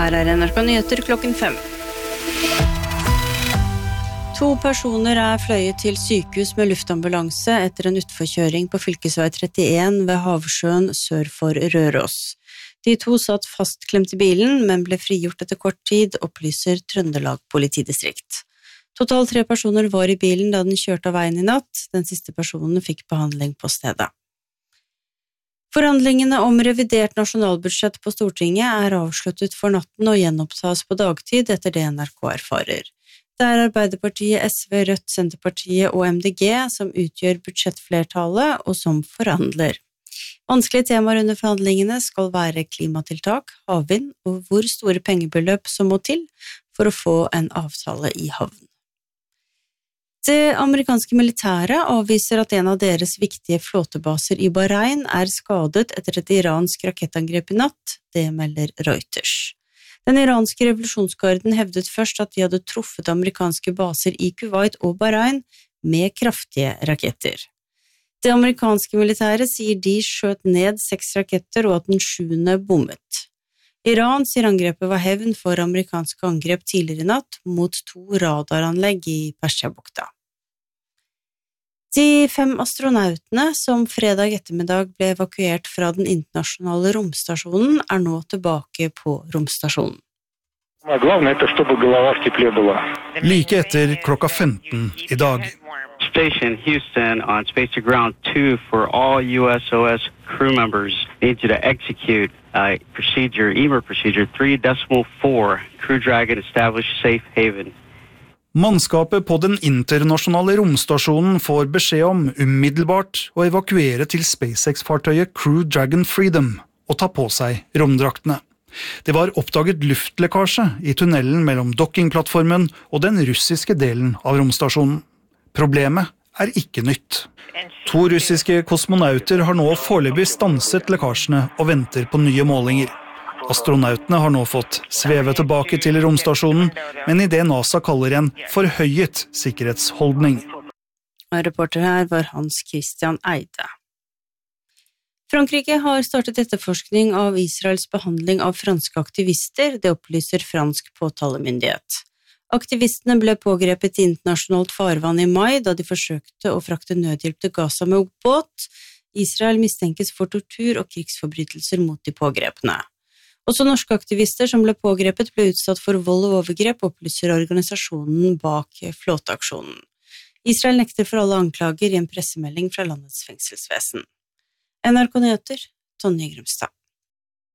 Her NRK Nyheter klokken 5. 2 personer fløyet til sykehus med luftambulanse etter en utforkjøring på fylkesvei 31 ved Havsjøen sør for Røros. De 2 satt fastklemt i bilen, men ble frigjort etter kort tid, opplyser Trøndelag politidistrikt. Totalt 3 personer var i bilen da den kjørte av veien i natt. Den siste personen fikk behandling på stedet. Forhandlingene om revidert nasjonalbudsjett på Stortinget avsluttet for natten og gjenopptas på dagtid etter det NRK erfarer. Det Arbeiderpartiet, SV, Rødt, Senterpartiet og MDG som utgjør budsjettflertallet og som forhandler. Vanskelige temaer under forhandlingene skal være klimatiltak, havvind og hvor store pengebeløp som må til for å få en avtale i havn. Det amerikanske militæret avviser at en av deres viktige flåtebaser i Bahrain skadet etter et iransk rakettangrep i natt, det melder Reuters. Den iranske revolusjonsgarden hevdet først at de hadde truffet amerikanske baser i Kuwait og Bahrain med kraftige raketter. Det amerikanske militæret sier de skjøt ned 6 raketter og at den 7. bommet. Iran sier angrepet var hevn for amerikanske angrep tidligere i natt mot 2 radaranlegg i Persiabukta. De 5 astronautene som fredag ettermiddag ble evakuert fra den internasjonale romstasjonen nå tilbake på romstasjonen. Like etter klokka 15 i dag. Station Houston on Space to Ground 2 for all USOS crew members need you to execute procedure, EMER procedure 3.4, Crew Dragon establish safe haven. Mannskapet på den internasjonale romstasjonen får beskjed om umiddelbart å evakuere til SpaceX-fartøyet Crew Dragon Freedom og ta på seg romdraktene. Det var oppdaget luftlekkasje i tunnelen mellom dockingplattformen og den russiske delen av romstasjonen. Problemet ikke nytt. 2 russiske kosmonauter har nå foreløpig stanset lekkasjene og venter på nye målinger. Astronautene har nå fått sveve tilbake til romstasjonen, men i det NASA kaller en forhøyet sikkerhetsholdning. Reporter her var Hans Christian Eide. Frankrike har startet etterforskning av Israels behandling av franske aktivister, det opplyser fransk påtalemyndighet. Aktivistene ble pågrepet i internasjonalt farvann i mai, da de forsøkte å frakte nødhjelp til Gaza med båt. Israel mistenkes for tortur og krigsforbrytelser mot de pågrepne. Også norske aktivister som ble pågrepet ble utsatt for vold og overgrep, opplyser organisasjonen bak flåteaksjonen. Israel nekter for alle anklager i en pressemelding fra landets fengselsvesen. NRK Nyheter, Tonje Grumstad.